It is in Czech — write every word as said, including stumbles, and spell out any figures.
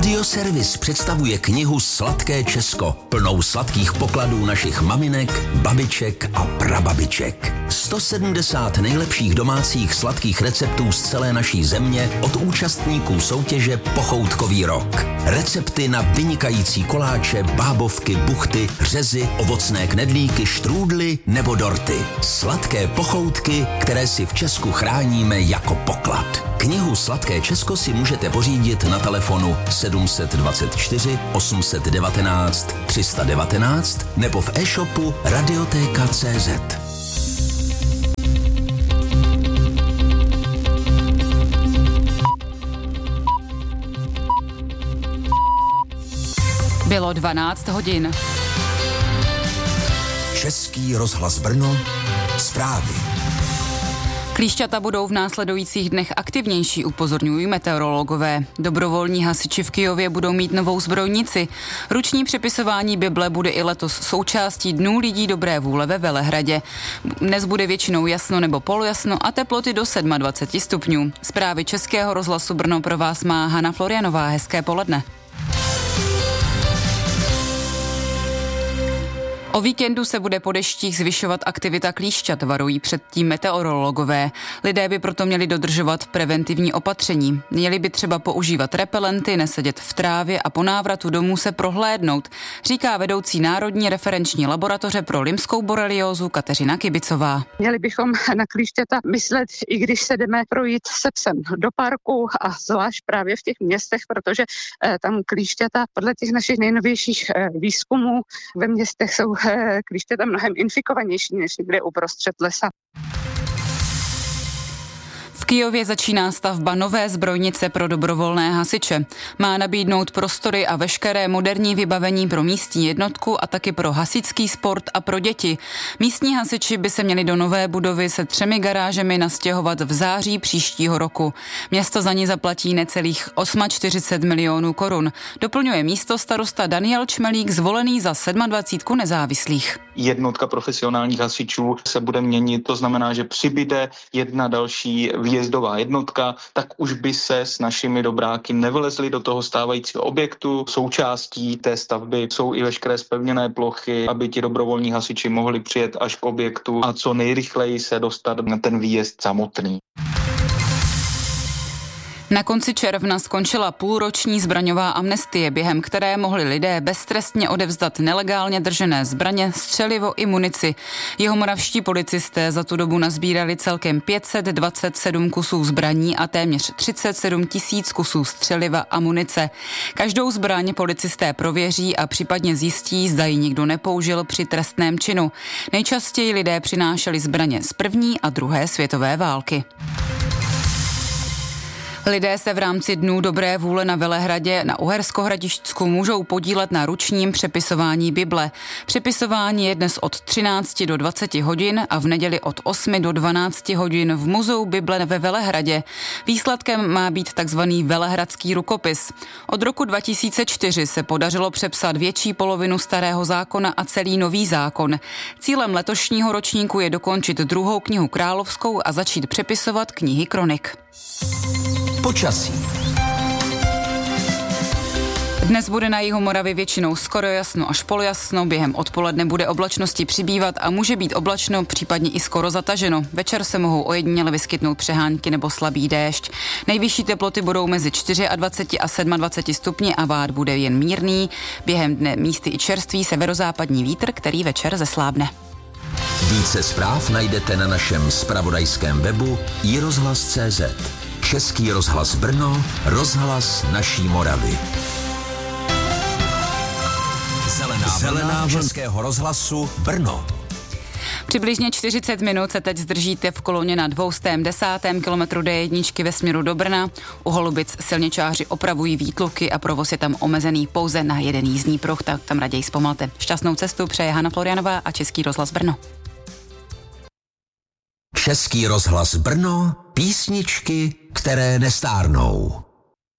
Radioservis představuje knihu Sladké Česko, plnou sladkých pokladů našich maminek, babiček a prababiček. sto sedmdesát nejlepších domácích sladkých receptů z celé naší země od účastníků soutěže Pochoutkový rok. Recepty na vynikající koláče, bábovky, buchty, řezy, ovocné knedlíky, štrůdly nebo dorty. Sladké pochoutky, které si v Česku chráníme jako poklad. Knihu Sladké Česko si můžete pořídit na telefonu sedm dvacet čtyři osm set devatenáct tři sta devatenáct nebo v e-shopu radioteka tečka cé zet. Bylo dvanáct hodin. Český rozhlas Brno, zprávy. Klíšťata budou v následujících dnech aktivnější, upozorňují meteorologové. Dobrovolní hasiči v Kyjově budou mít novou zbrojnici. Ruční přepisování Bible bude i letos součástí Dnů lidí dobré vůle ve Velehradě. Dnes bude většinou jasno nebo polojasno a teploty do dvacet sedm stupňů. Zprávy Českého rozhlasu Brno pro vás má Hana Florianová. Hezké poledne. O víkendu se bude po deštích zvyšovat aktivita klíšťat, varují předtím meteorologové. Lidé by proto měli dodržovat preventivní opatření. Měli by třeba používat repelenty, nesedět v trávě a po návratu domů se prohlédnout, říká vedoucí Národní referenční laboratoře pro limskou boreliózu Kateřina Kibicová. Měli bychom na klíšťata myslet, i když se jdeme projít se psem do parku a zvlášť právě v těch městech, protože eh, tam klíšťata podle těch našich nejnovějších eh, výzkumů ve městech jsou klíšťata mnohem infikovanější než někde uprostřed lesa. V Kyjově začíná stavba nové zbrojnice pro dobrovolné hasiče. Má nabídnout prostory a veškeré moderní vybavení pro místní jednotku a taky pro hasičský sport a pro děti. Místní hasiči by se měli do nové budovy se třemi garážemi nastěhovat v září příštího roku. Město za ní zaplatí necelých čtyřicet osm milionů korun. Doplňuje místo starosta Daniel Čmelík, zvolený za dvacet sedm nezávislých. Jednotka profesionálních hasičů se bude měnit, to znamená, že přibyde jedna další výjezdová jednotka, tak už by se s našimi dobráky nevylezli do toho stávajícího objektu. Součástí té stavby jsou i veškeré zpevněné plochy, aby ti dobrovolní hasiči mohli přijet až k objektu a co nejrychleji se dostat na ten výjezd samotný. Na konci června skončila půlroční zbraňová amnestie, během které mohli lidé beztrestně odevzdat nelegálně držené zbraně, střelivo i munici. Jihomoravští policisté za tu dobu nazbírali celkem pět set dvacet sedm kusů zbraní a téměř třicet sedm tisíc kusů střeliva a munice. Každou zbraň policisté prověří a případně zjistí, zda ji nikdo nepoužil při trestném činu. Nejčastěji lidé přinášeli zbraně z první a druhé světové války. Lidé se v rámci Dnů dobré vůle na Velehradě na Uherskohradišťsku můžou podílet na ručním přepisování Bible. Přepisování je dnes od třinácti do dvaceti hodin a v neděli od osmi do dvanácti hodin v Muzeu Bible ve Velehradě. Výsledkem má být takzvaný velehradský rukopis. Od roku dva tisíce čtyři se podařilo přepsat větší polovinu Starého zákona a celý Nový zákon. Cílem letošního ročníku je dokončit druhou knihu královskou a začít přepisovat knihy kronik. Počasí. Dnes bude na jihu Moravy většinou skoro jasno až polojasno, během odpoledne bude oblačnosti přibývat a může být oblačno, případně i skoro zataženo. Večer se mohou ojediněle vyskytnout přehánky nebo slabý déšť. Nejvyšší teploty budou mezi dvacet čtyři a dvacet sedm stupni a vád bude jen mírný. Během dne místy i čerstvý severozápadní vítr, který večer zeslábne. Více zpráv najdete na našem zpravodajském webu i rozhlas tečka cé zet. Český rozhlas Brno, rozhlas naší Moravy. Zelená, Zelená vlna Českého rozhlasu Brno. Přibližně čtyřicet minut se teď zdržíte v koloně na dvoustém desátém kilometru dé jedna ve směru do Brna. U Holubic silničáři opravují výtluky a provoz je tam omezený pouze na jeden jízdní pruh, tak tam raději zpomalte. Šťastnou cestu přeje Hana Florianová a Český rozhlas Brno. Český rozhlas Brno, písničky, které nestárnou.